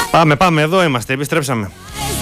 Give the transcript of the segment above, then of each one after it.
Πάμε, εδώ είμαστε, επιστρέψαμε.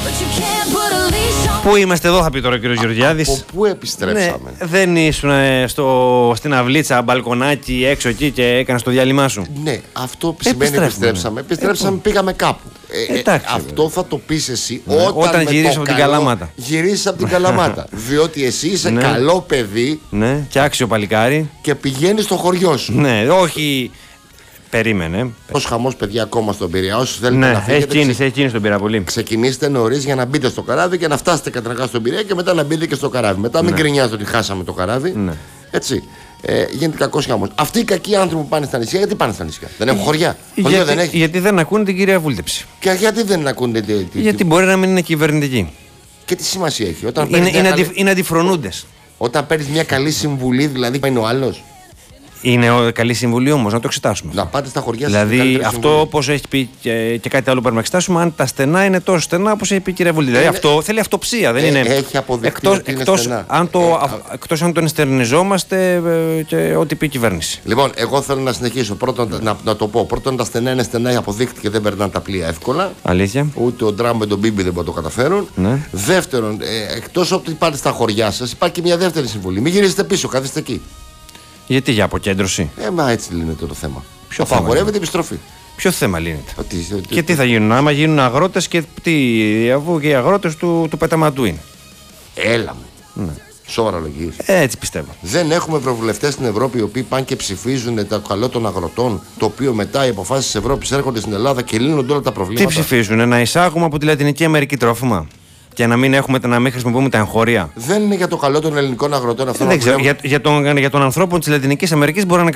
Πού είμαστε εδώ, θα πει τώρα ο κύριος Γεωργιάδης. Από πού επιστρέψαμε? Ναι, δεν ήσουν στην αυλίτσα, μπαλκονάκι έξω εκεί και έκανες το διάλειμμα σου? Ναι, αυτό σημαίνει επιστρέψαμε. Επιστρέψαμε, πήγαμε κάπου. Αυτό θα το πεις εσύ όταν γυρίσεις από την Καλαμάτα. Γυρίσεις από την Καλαμάτα. Διότι εσύ είσαι καλό παιδί. Ναι, και άξιο παλικάρι. Και πηγαίνεις στο χωριό σου. Ναι, όχι. Περίμενε. Ως χαμός, παιδιά, ακόμα στον Πειραιά. Όσοι θέλετε να φύγετε, έχει κίνηση στον Πειραιά πολύ. ξεκινήστε νωρίς για να μπείτε στο καράβι και να φτάσετε καταρχάς στον Πειραιά και μετά να μπείτε και στο καράβι. Μετά μην γκρινιάζετε ότι χάσαμε το καράβι. Ναι. Έτσι. Γίνεται κακός χαμός. Αυτοί οι κακοί άνθρωποι που πάνε στα νησιά, γιατί πάνε στα νησιά? Δεν έχουν χωριά. Χωριά δεν έχει. Γιατί δεν ακούνε την κυρία Βούλτεψη. Και γιατί δεν ακούνε Γιατί μπορεί να μην είναι κυβερνητική. Και τι σημασία έχει? Όταν Είναι αντιφρονούντες. Όταν παίρνεις μια καλή συμβουλή, δηλαδή πάει ο άλλος. Είναι καλή συμβουλή όμως, να το εξετάσουμε. Να πάτε στα χωριά σας. Δηλαδή, αυτό όπως έχει πει και κάτι άλλο πρέπει να εξετάσουμε, αν τα στενά είναι τόσο στενά όπως έχει πει η κυρία Βουλή. Δηλαδή, αυτό θέλει αυτοψία. Δεν είναι. Έχει αποδειχτεί ότι είναι στενά. Εκτός αν τον εστερνιζόμαστε και ό,τι πει η κυβέρνηση. Λοιπόν, εγώ θέλω να συνεχίσω. Πρώτον, να το πω. Πρώτον, τα στενά είναι στενά, αποδείχτηκε, δεν περνάνε τα πλοία εύκολα. Αλήθεια. Ούτε ο Ντράμπ με τον Μπίμπι δεν μπορεί να το καταφέρουν. Ναι. Δεύτερον, εκτός από ότι πάτε στα χωριά σας, υπάρχει και μια δεύτερη συμβουλή. Μην γυρίσετε πίσω, καθίστε εκεί. Γιατί, για αποκέντρωση? Μα έτσι λύνεται το θέμα. Ποιο απαγορεύεται η επιστροφή. Ποιο θέμα λύνεται? Και τι θα γίνουν, άμα γίνουν αγρότες και αφού και οι αγρότες του πεταματού είναι. Έλα μου. Ναι. Σοβαρά λογική. Έτσι πιστεύω. Δεν έχουμε ευρωβουλευτές στην Ευρώπη οι οποίοι πάνε και ψηφίζουν το καλό των αγροτών, το οποίο μετά οι αποφάσεις της Ευρώπης έρχονται στην Ελλάδα και λύνονται όλα τα προβλήματα. Τι ψηφίζουν, να εισάγουμε από τη Λατινική Αμερική τρόφιμα και να μην χρησιμοποιούμε τα εγχώρια? Δεν είναι για το καλό των ελληνικών αγροτών αυτό. Δεν ξέρω. Για τον ανθρώπων της Λατινικής Αμερικής μπορεί να είναι